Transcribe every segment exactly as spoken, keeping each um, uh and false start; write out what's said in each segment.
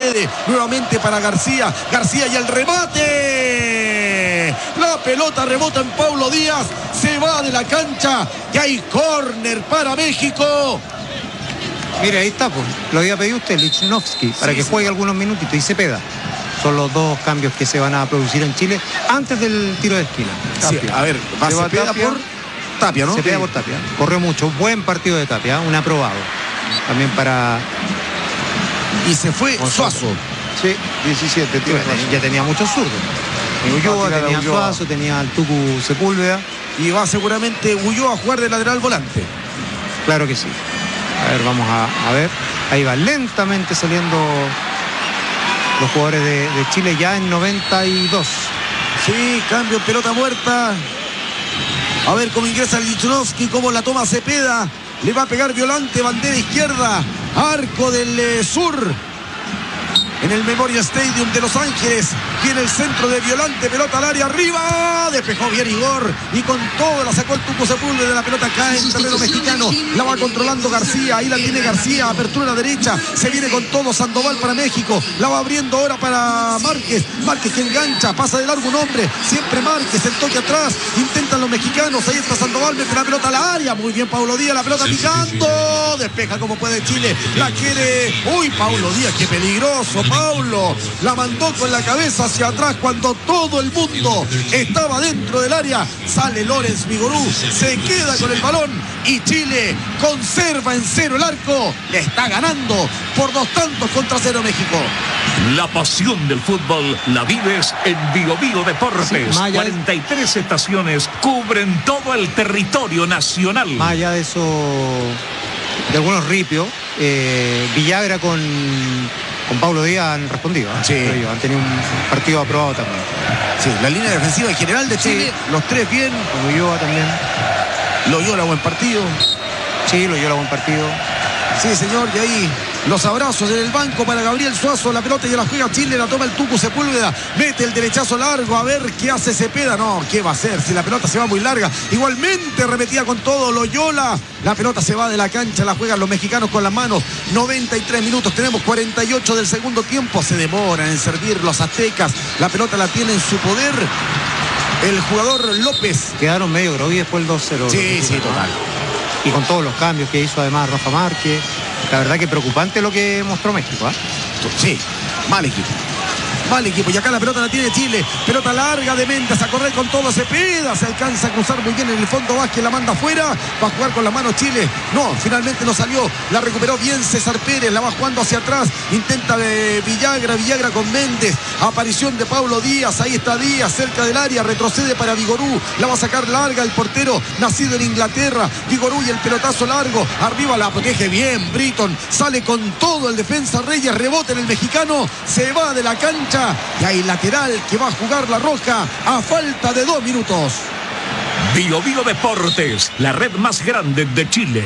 quede nuevamente para García. García y el remate. La pelota rebota en Paulo Díaz. Se va de la cancha y hay córner para México. Mire, ahí está, pues. Lo había pedido usted, Lichnowsky, para sí, que sí. juegue algunos minutitos y Cepeda. Son los dos cambios que se van a producir en Chile antes del tiro de esquina. Sí, a ver, va Cepeda Tapia por Tapia, ¿no? Cepeda sí. por Tapia. Corrió mucho. Buen partido de Tapia, un aprobado. También para... Y se fue Suazo. Sí, diecisiete. Tío, ya tenía muchos zurdos. Ulloa, tenía Suazo, tenía al Tucu Sepúlveda. Y va seguramente Ulloa a jugar de lateral volante. Claro que sí. A ver, vamos a, a ver. Ahí va lentamente saliendo los jugadores de, de Chile ya en noventa y dos. Sí, cambio, pelota muerta. A ver cómo ingresa Lichnowsky, cómo la toma Cepeda. Le va a pegar Violante, bandera izquierda. Arco del eh, sur. En el Memorial Stadium de Los Ángeles. Viene el centro de Violante, pelota al área, arriba. Despejó bien Igor. Y con todo la sacó el Tucu Sepúlveda. La pelota cae en terreno mexicano. La va controlando García. Ahí la tiene García. Apertura a la derecha. Se viene con todo Sandoval para México. La va abriendo ahora para Márquez. Márquez que engancha. Pasa de largo un hombre. Siempre Márquez. El toque atrás. Intentan los mexicanos. Ahí está Sandoval. Mete la pelota al área. Muy bien Paulo Díaz. La pelota picando. Despeja como puede Chile. La quiere. Uy, Paulo Díaz. Qué peligroso. Paulo la mandó con la cabeza hacia atrás cuando todo el mundo estaba dentro del área. Sale Lorenz Vigorú, se queda con el balón y Chile conserva en cero el arco. Le está ganando por dos tantos contra cero México. La pasión del fútbol la vives en Bio Bio Deportes. Sí, cuarenta y tres de... estaciones cubren todo el territorio nacional. Más allá de eso, de algunos ripios, eh, Villagra con... Con Paulo Díaz han respondido, ¿eh? Sí. Han tenido un partido aprobado también. Sí, la línea defensiva en general de Chile, sí. Los tres bien. Con Ulloa también. Loyola, buen partido. Sí, Loyola, buen partido. Sí, señor, y ahí los abrazos en el banco para Gabriel Suazo. La pelota ya la juega Chile, la toma el Tucu Sepúlveda. Mete el derechazo largo, a ver qué hace Cepeda. No, ¿qué va a hacer si la pelota se va muy larga? Igualmente repetía con todo Loyola. La pelota se va de la cancha, la juegan los mexicanos con las manos. noventa y tres minutos, tenemos cuarenta y ocho del segundo tiempo. Se demoran en servir los aztecas. La pelota la tiene en su poder el jugador López. Quedaron medio grogui después el dos cero. Sí, sí, total. Y con todos los cambios que hizo además Rafa Márquez. La verdad que preocupante lo que mostró México, ¿eh? Sí, mal equipo. Mal equipo. Y acá la pelota la tiene Chile. Pelota larga de Méndez a correr con todo. Cepeda se alcanza a cruzar muy bien en el fondo. Vázquez la manda afuera. Va a jugar con las manos Chile. No, finalmente no salió. La recuperó bien César Pérez. La va jugando hacia atrás. Intenta de Villagra. Villagra con Méndez. Aparición de Paulo Díaz. Ahí está Díaz cerca del área. Retrocede para Vigorú. La va a sacar larga el portero nacido en Inglaterra. Vigorú y el pelotazo largo. Arriba la protege bien Britton. Sale con todo el defensa Reyes. Rebote en el mexicano. Se va de la cancha. Y hay lateral que va a jugar la Roja a falta de dos minutos. Bio Bio Deportes, la red más grande de Chile.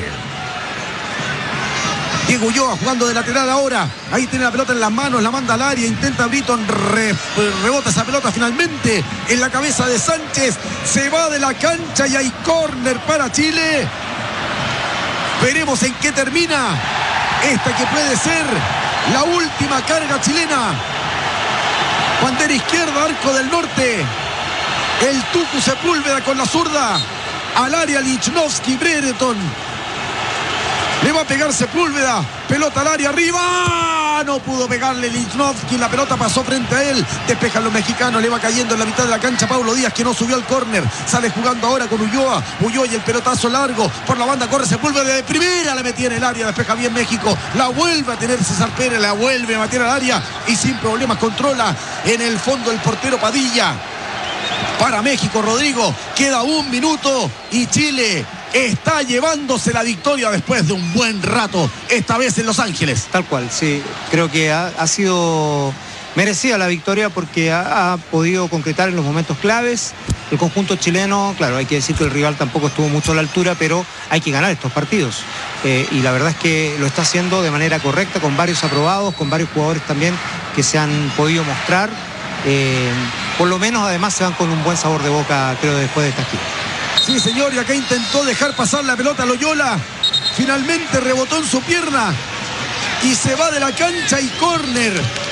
Diego Ulloa jugando de lateral ahora. Ahí tiene la pelota en las manos, la manda al área, intenta Britton, re, rebota esa pelota finalmente en la cabeza de Sánchez. Se va de la cancha y hay córner para Chile. Veremos en qué termina esta que puede ser la última carga chilena. Bandera izquierda, arco del norte. El Tucu Sepúlveda con la zurda. Al área Lichnowsky, Brereton. Le va a pegar Sepúlveda. Pelota al área, arriba. No pudo pegarle Lichnowsky. La pelota pasó frente a él. Despejan los mexicanos. Le va cayendo en la mitad de la cancha Paulo Díaz, que no subió al córner. Sale jugando ahora con Ulloa. Ulloa y el pelotazo largo. Por la banda corre Sepúlveda de primera. La metía en el área. Despeja bien México. La vuelve a tener César Pérez. La vuelve a meter al área. Y sin problemas controla en el fondo el portero Padilla. Para México, Rodrigo. Queda un minuto. Y Chile está llevándose la victoria después de un buen rato, esta vez en Los Ángeles. Tal cual, sí. Creo que ha, ha sido merecida la victoria porque ha, ha podido concretar en los momentos claves. El conjunto chileno, claro, hay que decir que el rival tampoco estuvo mucho a la altura, pero hay que ganar estos partidos. Eh, y la verdad es que lo está haciendo de manera correcta, con varios aprobados, con varios jugadores también que se han podido mostrar. Eh, por lo menos, además, se van con un buen sabor de boca, creo, después de esta gira. Sí, señor, y acá intentó dejar pasar la pelota a Loyola. Finalmente rebotó en su pierna y se va de la cancha y córner.